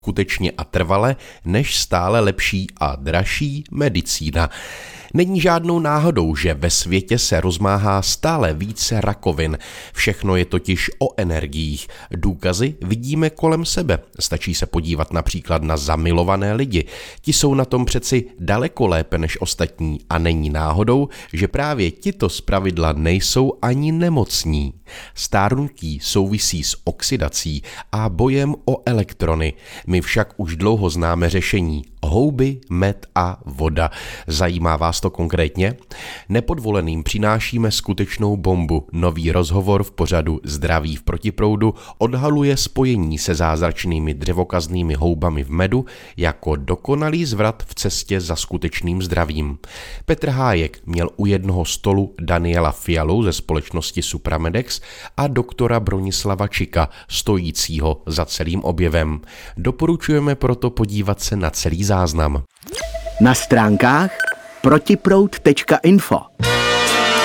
skutečně a trvale než stále lepší a dražší medicína. Není žádnou náhodou, že ve světě se rozmáhá stále více rakovin. Všechno je totiž o energiích. Důkazy vidíme kolem sebe. Stačí se podívat například na zamilované lidi. Ti jsou na tom přeci daleko lépe než ostatní a není náhodou, že právě tito zpravidla nejsou ani nemocní. Stárnutí souvisí s oxidací a bojem o elektrony. My však už dlouho známe řešení. Houby, med a voda. Zajímá vás to konkrétně? Nepodvoleným přinášíme skutečnou bombu. Nový rozhovor v pořadu Zdraví v protiproudu odhaluje spojení se zázračnými dřevokaznými houbami v medu jako dokonalý zvrat v cestě za skutečným zdravím. Petr Hájek měl u jednoho stolu Daniela Fialu ze společnosti Supramedex a doktora Bronislava Čika, stojícího za celým objevem. Doporučujeme proto podívat se na celý záznam. Na stránkách protiproud.info